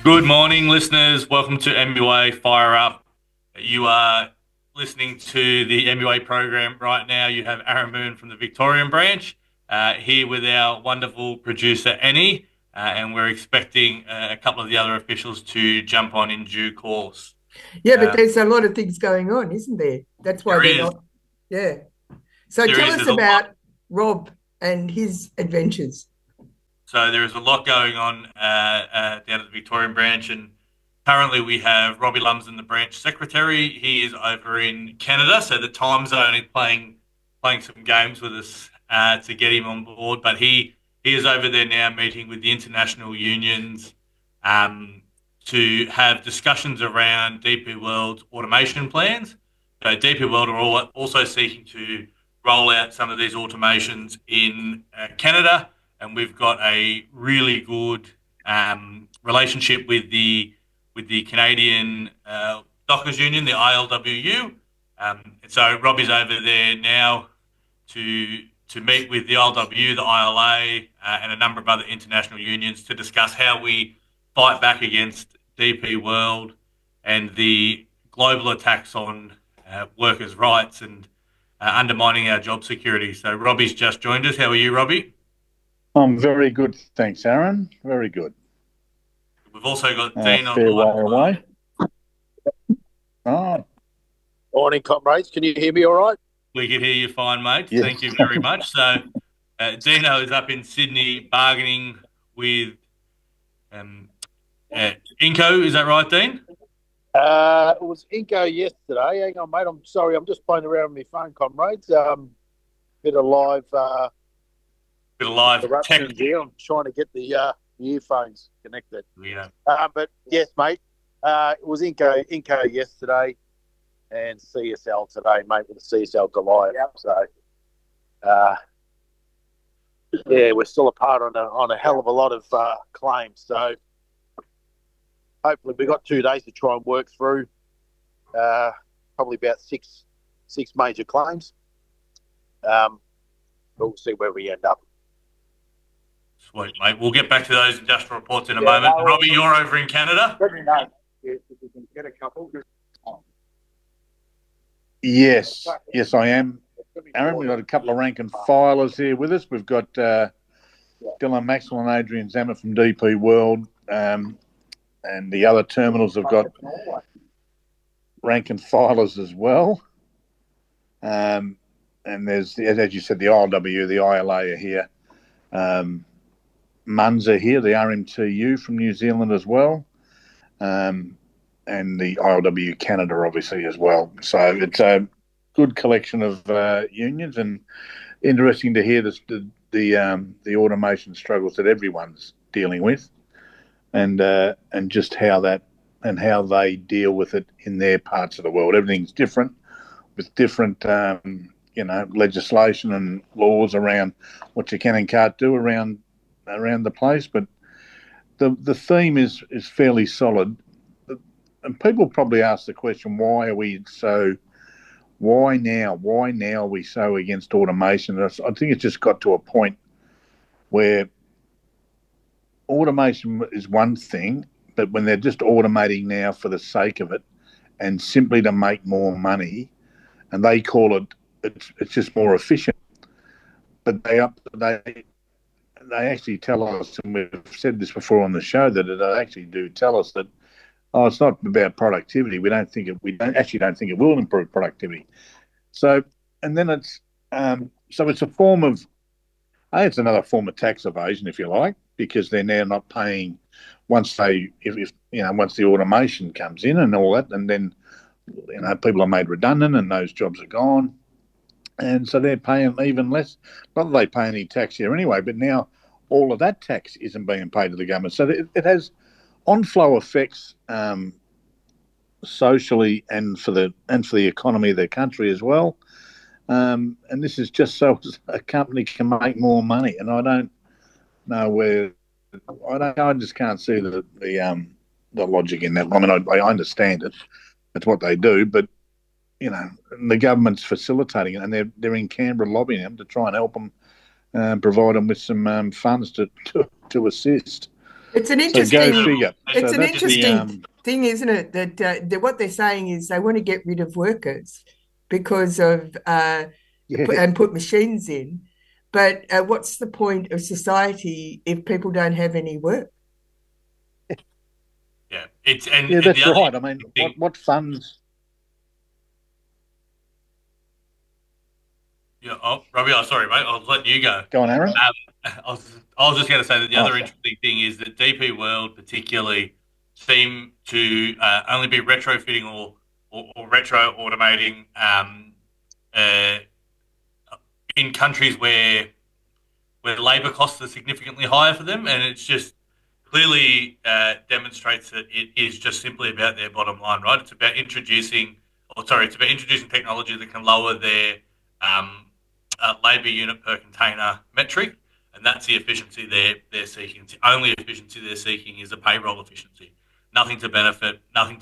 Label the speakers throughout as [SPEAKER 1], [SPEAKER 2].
[SPEAKER 1] Good morning, listeners. Welcome to MUA Fire Up. You are listening to the MUA program right now. You have Aaron Moon from the Victorian branch here with our wonderful producer, Annie, and we're expecting a couple of the other officials to jump on in due course.
[SPEAKER 2] Yeah, but there's a lot of things going on, isn't there? That's why
[SPEAKER 1] There
[SPEAKER 2] they're
[SPEAKER 1] is,
[SPEAKER 2] not. Yeah. So
[SPEAKER 1] there
[SPEAKER 2] tell
[SPEAKER 1] is,
[SPEAKER 2] us
[SPEAKER 1] there's a lot.
[SPEAKER 2] about Rob and his adventures.
[SPEAKER 1] So there is a lot going on down at the Victorian branch, and currently we have Robbie Lumsden, the branch secretary. He is over in Canada, so the time zone is playing some games with us to get him on board. But he is over there now, meeting with the international unions um, to have discussions around DP World's automation plans. So DP World are also seeking to roll out some of these automations in Canada, and we've got a really good relationship with the Canadian Dockers Union, the ILWU. So Robbie's over there now to meet with the ILWU, the ILA, and a number of other international unions to discuss how we fight back against DP World and the global attacks on workers' rights and undermining our job security. So Robbie's just joined us. How are you, Robbie?
[SPEAKER 3] I'm very good, thanks, Aaron. Very good.
[SPEAKER 1] We've also got Dean on the
[SPEAKER 3] Fair way
[SPEAKER 1] line.
[SPEAKER 3] away. Oh,
[SPEAKER 4] Morning, comrades. Can you hear me all right?
[SPEAKER 1] We can hear you fine, mate.
[SPEAKER 3] Yes.
[SPEAKER 1] Thank you very much. So Dino is up in Sydney bargaining with Inco. Is that right, Dean?
[SPEAKER 4] It was Inco yesterday. Hang on, mate. I'm sorry. I'm just playing around with my phone, comrades. Bit of live
[SPEAKER 1] Tech.
[SPEAKER 4] interruptions here. I'm trying to get the earphones connected.
[SPEAKER 1] Yeah.
[SPEAKER 4] But yes, mate. It was Inco yesterday, and CSL today, mate, with the CSL Goliath. Yep. So, yeah, we're still apart on a hell of a lot of claims. So, hopefully, we've got 2 days to try and work through probably about six major claims. But we'll see where we end up.
[SPEAKER 1] Sweet, mate. We'll get back to those industrial reports in a moment. Robbie, you're over in Canada?
[SPEAKER 5] Let me know if we can get a couple.
[SPEAKER 3] yes, I am. Aaron, we've got a couple of rank and filers here with us. We've got Dylan Maxwell and Adrian Zammit from DP World, and the other terminals have got rank and filers as well. And there's, as you said, the ILW, the ILA are here. MUNs are here, the RMTU from New Zealand as well, and the ILW Canada obviously as well. So it's a good collection of unions, and interesting to hear the automation struggles that everyone's dealing with, and just how they deal with it in their parts of the world. Everything's different, with different legislation and laws around what you can and can't do around the place, but the theme is fairly solid. And people probably ask the question, why now are we so against automation? I think it's just got to a point where automation is one thing, but when they're just automating now for the sake of it and simply to make more money, and they call it's just more efficient, but they actually tell us, and we've said this before on the show, that they actually do tell us that, it's not about productivity. We don't think it will improve productivity. So, and then it's a form of, it's another form of tax evasion, if you like, because they're now not paying once once the automation comes in and all that, and then people are made redundant and those jobs are gone. And so they're paying even less. Not that they pay any tax here anyway, but now all of that tax isn't being paid to the government. So it has on-flow effects socially and for the economy of the country as well. And this is just so a company can make more money. And I don't know where. I just can't see the logic in that. I mean, I understand it. That's what they do, but the government's facilitating it, and they're in Canberra lobbying them to try and help them, provide them with some funds to assist.
[SPEAKER 2] It's an
[SPEAKER 3] So
[SPEAKER 2] interesting.
[SPEAKER 3] go figure.
[SPEAKER 2] It's
[SPEAKER 3] So
[SPEAKER 2] an
[SPEAKER 3] that's
[SPEAKER 2] interesting thing, isn't it? That what they're saying is they want to get rid of workers because of
[SPEAKER 3] yeah.
[SPEAKER 2] and put machines in. But what's the point of society if people don't have any work?
[SPEAKER 1] Yeah,
[SPEAKER 3] Yeah, that's right. I mean, what funds?
[SPEAKER 1] Yeah, oh, Robbie, oh, sorry, mate. I was letting you go.
[SPEAKER 3] Go on, Aaron.
[SPEAKER 1] I was just going to say that the other
[SPEAKER 3] sorry.
[SPEAKER 1] interesting thing is that DP World particularly seem to only be retrofitting or retro automating uh, in countries where labour costs are significantly higher for them, and it's just clearly demonstrates that it is just simply about their bottom line, right? It's about introducing technology that can lower their labour unit per container metric, and that's the efficiency they're seeking. It's the only efficiency they're seeking is a payroll efficiency. Nothing to benefit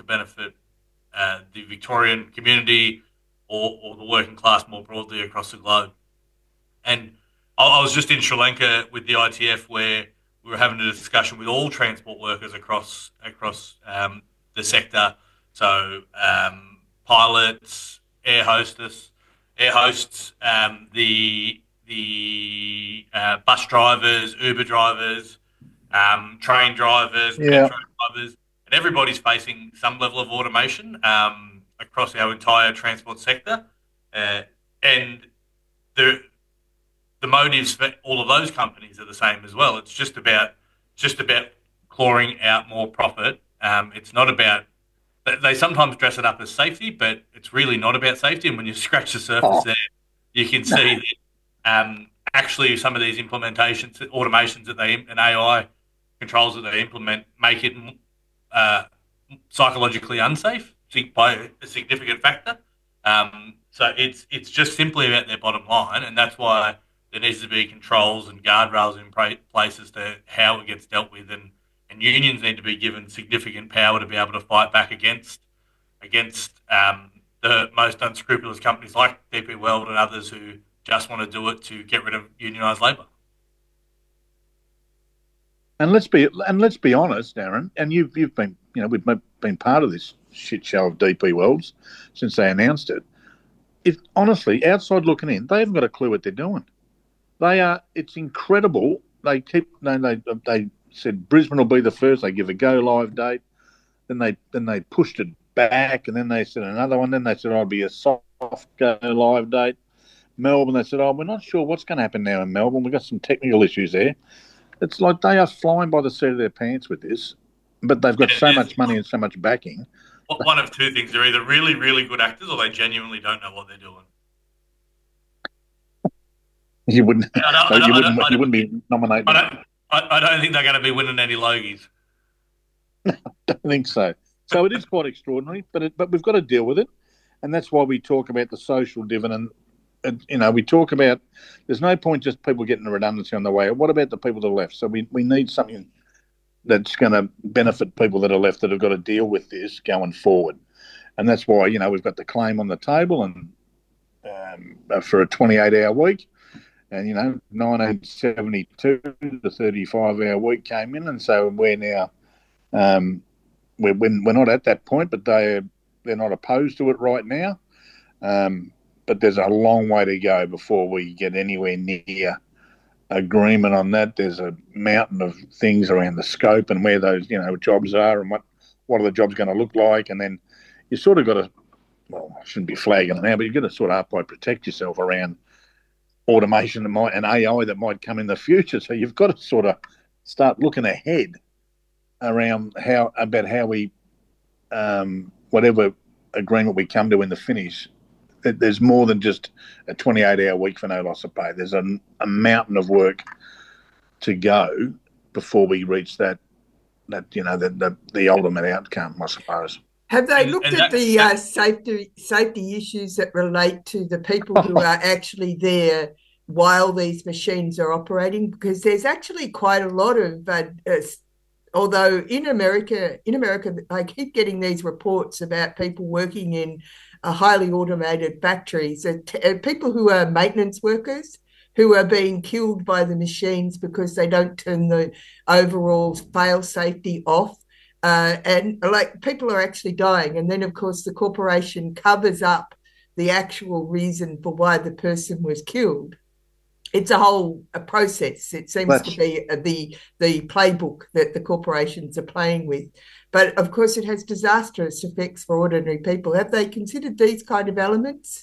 [SPEAKER 1] the Victorian community or the working class more broadly across the globe. And I was just in Sri Lanka with the ITF where we were having a discussion with all transport workers across the sector. So pilots, air hosts, the bus drivers, Uber drivers, train drivers, metro drivers, and everybody's facing some level of automation across our entire transport sector. And the motives for all of those companies are the same as well. It's just about clawing out more profit. It's not about. They sometimes dress it up as safety, but it's really not about safety. And when you scratch the surface there, you can see that actually some of these implementations, automations that and AI controls that they implement make it psychologically unsafe by a significant factor. So it's just simply about their bottom line, and that's why there needs to be controls and guardrails in place as to how it gets dealt with, and unions need to be given significant power to be able to fight back against the most unscrupulous companies like DP World and others who just want to do it to get rid of unionised labour.
[SPEAKER 3] And let's be honest, Aaron. And you've been, we've been part of this shit show of DP Worlds since they announced it. If honestly, outside looking in, they haven't got a clue what they're doing. It's incredible. They said Brisbane will be the first. They give a go live date. Then they pushed it back, and then they said another one. Then they said, I'll be a soft go live date. Melbourne, they said, we're not sure what's going to happen now in Melbourne. We've got some technical issues there. It's like they are flying by the seat of their pants with this, but they've got so much money and so much backing.
[SPEAKER 1] One of two things. They're either really, really good actors or they genuinely don't know what they're doing.
[SPEAKER 3] You wouldn't be nominated.
[SPEAKER 1] I don't think they're going to be winning any Logies.
[SPEAKER 3] I don't think so. So it is quite extraordinary, but we've got to deal with it, and that's why we talk about the social dividend. And, we talk about there's no point just people getting a redundancy on the way. What about the people that are left? So we need something that's going to benefit people that are left that have got to deal with this going forward. And that's why, we've got the claim on the table and for a 28-hour week. And, 1972, the 35-hour week came in. And so we're now, we're not at that point, but they're not opposed to it right now. But there's a long way to go before we get anywhere near agreement on that. There's a mountain of things around the scope and where those, jobs are and what are the jobs going to look like. And then you sort of got to, I shouldn't be flagging it now, but you've got to sort of upright protect yourself around automation and AI that might come in the future. So you've got to sort of start looking ahead around how we, whatever agreement we come to in the finish, there's more than just a 28-hour week for no loss of pay. There's a mountain of work to go before we reach the ultimate outcome, I suppose.
[SPEAKER 2] Have they looked at the safety issues that relate to the people who are actually there while these machines are operating? Because there's actually quite a lot of, although in America, I keep getting these reports about people working in highly automated factories, people who are maintenance workers who are being killed by the machines because they don't turn the overall fail safety off. And like people are actually dying. And then, of course, the corporation covers up the actual reason for why the person was killed. It's a process. It seems to be the playbook that the corporations are playing with. But of course, it has disastrous effects for ordinary people. Have they considered these kind of elements?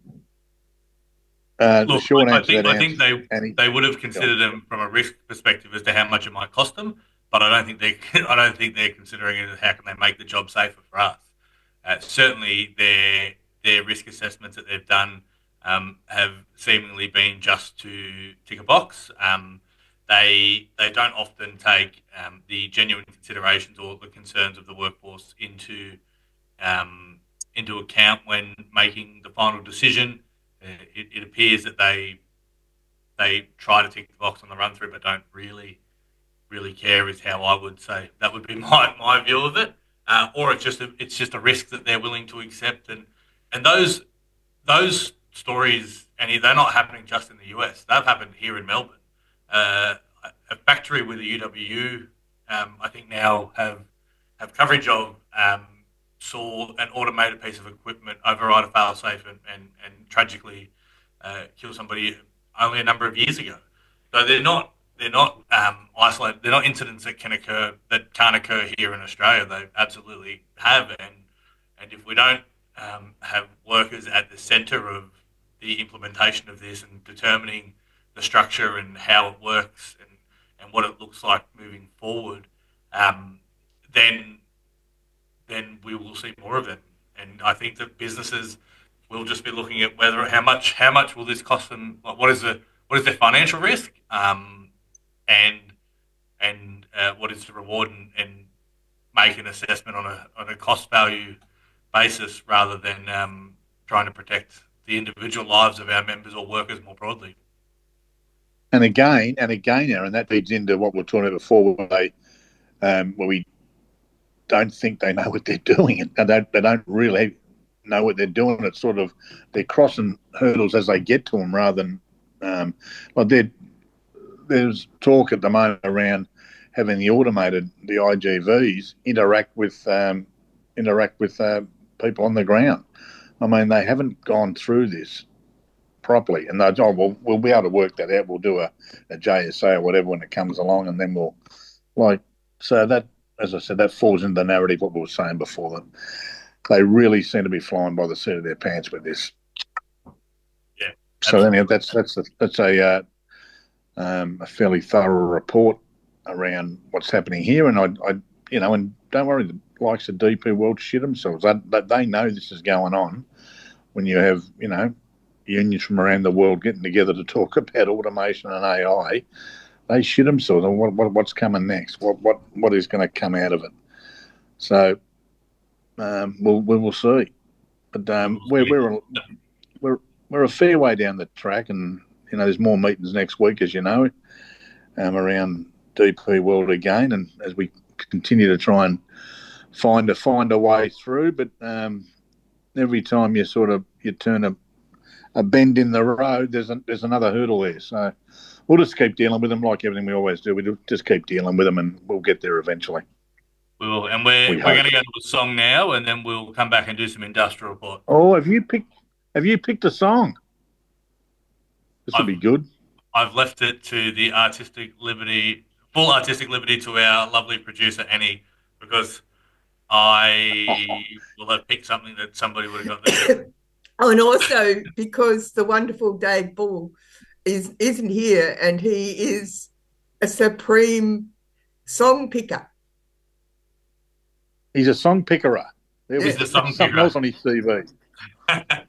[SPEAKER 1] Look, I think they would have considered them from a risk perspective as to how much it might cost them, but I don't think they're considering it as how can they make the job safer for us. Certainly, their risk assessments that they've done have seemingly been just to tick a box. They don't often take the genuine considerations or the concerns of the workforce into account when making the final decision. It appears that they try to tick the box on the run through, but don't really care. Is how I would say that would be my view of it. Or it's just a risk that they're willing to accept, and those stories, and they're not happening just in the US. They've happened here in Melbourne. A factory with the UWU, I think now have coverage of saw an automated piece of equipment override a failsafe and tragically kill somebody only a number of years ago. So they're not isolated. They're not incidents that can't occur here in Australia. They absolutely have, and if we don't have workers at the centre of the implementation of this and determining the structure and how it works and what it looks like moving forward, then we will see more of it. And I think that businesses will just be looking at how much will this cost them? What is their financial risk, and what is the reward, and make an assessment on a cost value basis rather than trying to protect the individual lives of our members or workers more broadly.
[SPEAKER 3] And again, Aaron, that feeds into what we were talking about before, where we don't think they know what they're doing, and they don't really know what they're doing. It's sort of they're crossing hurdles as they get to them, rather than there's talk at the moment around having the IGVs interact with people on the ground. I mean, they haven't gone through this properly, and we'll be able to work that out. We'll do a JSA or whatever when it comes along, and then so that, as I said, that falls into the narrative what we were saying before, that they really seem to be flying by the seat of their pants with this.
[SPEAKER 1] Yeah.
[SPEAKER 3] So anyhow, that's a fairly thorough report around what's happening here, and and don't worry, the likes of DP World shit themselves. They know this is going on. When you have unions from around the world getting together to talk about automation and AI, they shit themselves on what's coming next. What is going to come out of it? So we will see. But we're a fair way down the track, and there's more meetings next week, as you know, around DP World again, and as we continue to try and find a way through. But every time you turn a bend in the road, there's another hurdle there. So we'll just keep dealing with them like everything we always do. We just keep dealing with them, and we'll get there eventually.
[SPEAKER 1] We will, and we're going to go to a song now, and then we'll come back and do some industrial report.
[SPEAKER 3] Oh, have you picked a song? This will be good.
[SPEAKER 1] I've left it to the full artistic liberty to our lovely producer Annie, because I will have picked something that somebody would have got there.
[SPEAKER 2] Oh, and also because the wonderful Dave Bull isn't here, and he is a supreme song picker.
[SPEAKER 3] He's a song pickerer.
[SPEAKER 1] He's a song
[SPEAKER 3] something
[SPEAKER 1] picker.
[SPEAKER 3] else on his CV.